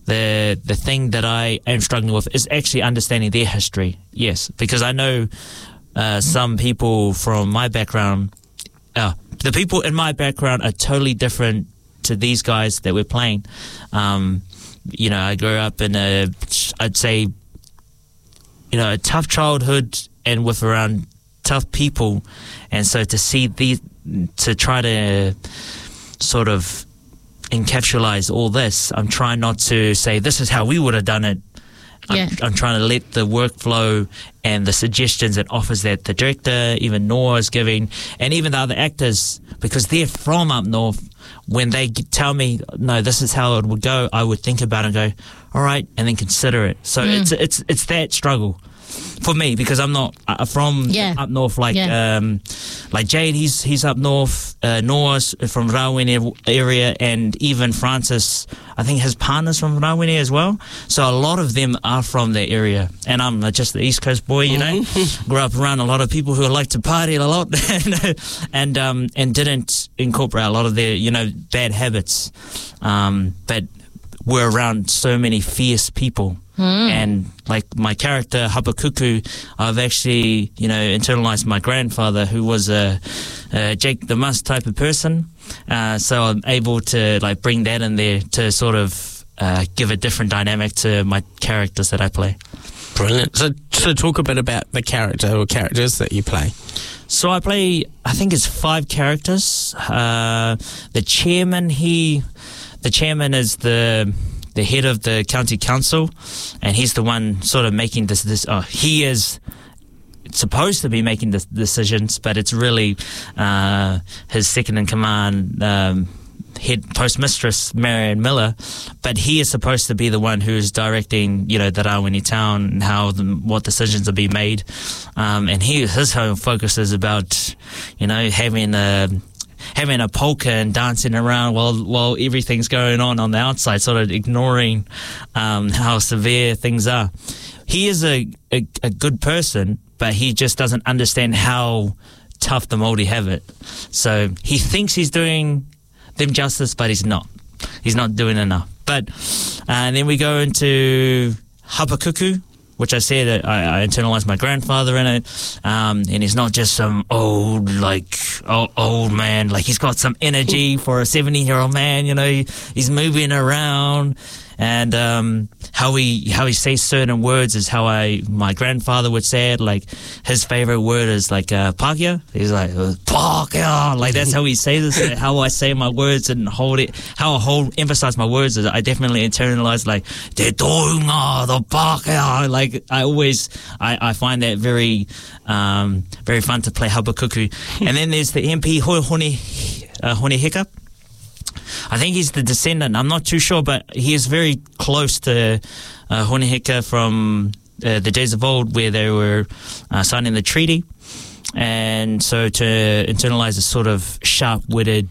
the thing that I am struggling with is actually understanding their history. Yes, because I know some people from my background, the people in my background are totally different to these guys that we're playing. I grew up in I'd say, a tough childhood and with around tough people, and so to see to try to sort of encapsulate all this, I'm trying not to say this is how we would have done it. I'm trying to let the workflow and the suggestions and offers that the director, even Noah, is giving, and even the other actors, because they're from up north, when they tell me, no, this is how it would go, I would think about it and go, all right, and then consider it. So it's that struggle for me, because I'm not from up north like Jade, he's up north, Noah's from Rawene area, and even Francis, I think his partner's from Rawene as well. So a lot of them are from that area, and I'm just the East Coast boy, grew up around a lot of people who like to party a lot and didn't incorporate a lot of their bad habits, but were around so many fierce people. And like my character Hapakuku, I've actually internalized my grandfather, who was a Jake the Muss type of person, so I'm able to like bring that in there to sort of give a different dynamic to my characters that I play. Brilliant. So talk a bit about the character or characters that you play. So I play, I think it's 5 characters. The chairman is the head of the county council, and he's the one sort of making he is supposed to be making the decisions, but it's really his second in command, head postmistress Marianne Miller, but he is supposed to be the one who's directing the Rawene town and what decisions are being made, and his whole focus is about having a polka and dancing around while everything's going on the outside, sort of ignoring how severe things are. He is a good person, but he just doesn't understand how tough the Māori have it. So he thinks he's doing them justice, but he's not. He's not doing enough. But and then we go into Hapakuku, which I said I internalized my grandfather in it, and he's not just some old man. Like, he's got some energy for a 70-year-old man. He's moving around, and how he says certain words is how my grandfather would say it. Like, his favorite word is like Pākehā. He's like Pākehā. Like, that's how he says it. How I say my words and emphasize my words is I definitely internalize like Te tohunga, the Pākehā. Like, I find that very very fun to play Hapakuku. And then there's the MP Hone Heka. I think he's the descendant. I'm not too sure, but he is very close to Hone Heka from the days of old, where they were signing the treaty. And so to internalize a sort of sharp-witted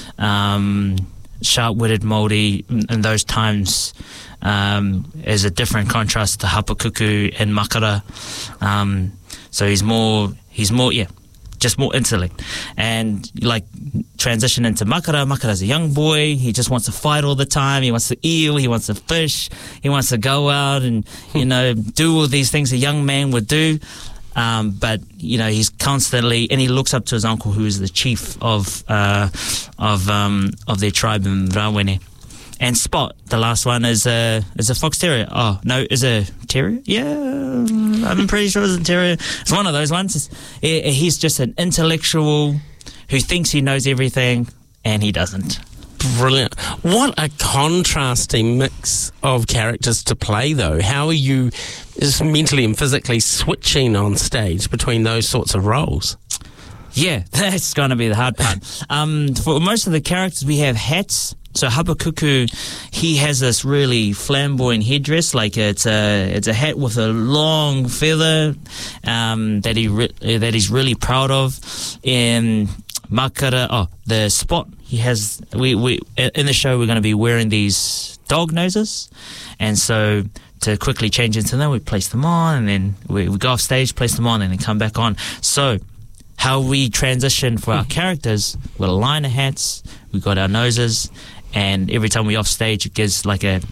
Māori in those times is a different contrast to Hapakuku and Makara. So he's more just more intellect. And like transition into Makara. Makara's a young boy. He just wants to fight all the time. He wants to eel. He wants to fish. He wants to go out and do all these things a young man would do. But he's constantly, and he looks up to his uncle, who is the chief of their tribe in Rawene. And Spot, the last one, is a fox terrier. Oh no, is a terrier? Yeah, I'm pretty sure it's a terrier. It's one of those ones. He's just an intellectual who thinks he knows everything, and he doesn't. Brilliant. What a contrasting mix of characters to play, though. How are you mentally and physically switching on stage between those sorts of roles? Yeah, that's going to be the hard part. For most of the characters, we have hats. So Hapakuku, he has this really flamboyant headdress, like it's a hat with a long feather that he's really proud of. In Makara, the Spot, he has we in the show we're going to be wearing these dog noses, and so to quickly change into them, we place them on, and then we go off stage, place them on, and then come back on. So how we transition for our characters, with a line of hats, we got our noses. And every time we off stage, it gives like a